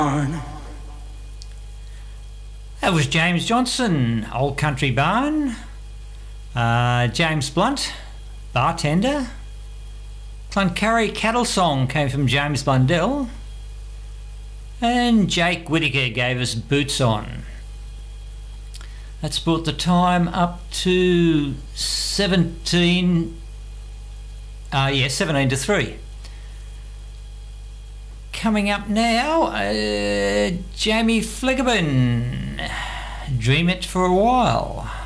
That was James Johnson, Old Country Barn. James Blunt, Bartender. Cloncurry Cattle Song came from James Blundell. And Jake Whittaker gave us Boots On. That's brought the time up to 17 to 3. Coming up now, Jamie Flickerman, Dream It for a While.